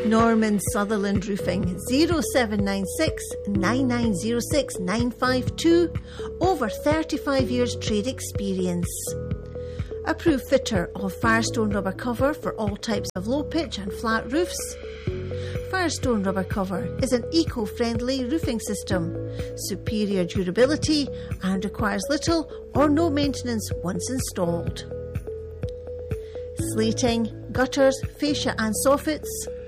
Norman Sutherland Roofing, 0796 9906 952. Over 35 years trade experience. Approved fitter of Firestone rubber cover for all types of low pitch and flat roofs. Firestone rubber cover is an eco-friendly roofing system, superior durability and requires little or no maintenance once installed. Slating, gutters, fascia and soffits.